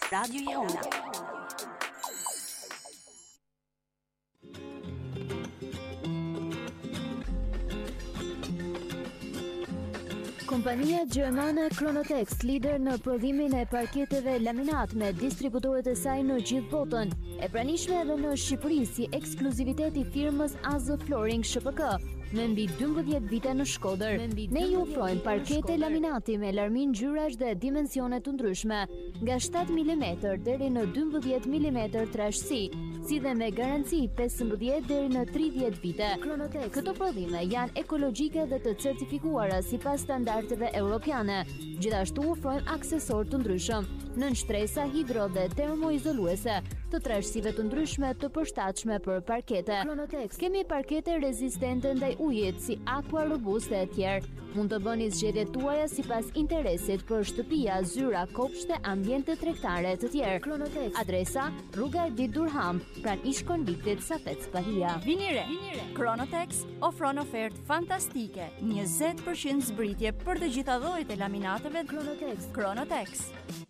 Radio Jehuna. Kompania gjermane Chronotex, lider në prodhimin e parketeve laminat me distributorët e saj në gjithë botën, e pranishme edhe në Shqipëri si ekskluzivitet i firmës AZ Flooring SHPK, me mbi 12 vite në Shkodër. Ne ju ofrojmë parkete laminati me larmin ngjyrash dhe dimensione të ndryshme, nga 7 mm deri në 12 mm trashësi, si dhe me garanci 15 deri në 30 vite. Chronotex. Këto prodhime janë ekologjike dhe të certifikuara sipas standardeve europiane. Gjithashtu ofrojmë aksesor të ndryshëm, nënshtresa hidro dhe termoizoluese, të trashësive të ndryshme të përshtatshme për parkete. Chronotex. Kemi parkete rezistente ndaj ujit si Aqua Robust e tjerë. Mund të bëni zgjedhjet tuaja sipas interesit për shtëpia, zyra, kopshte, ambiente tregtare të tjerë. Chronotex. Adresa: Rruga Edi Durham, pranë ish-konviktit Safet Spahia. Vini re. Chronotex ofron ofertë fantastike, 20% zbritje për të gjitha llojet e laminateve. Chronotex. Chronotex.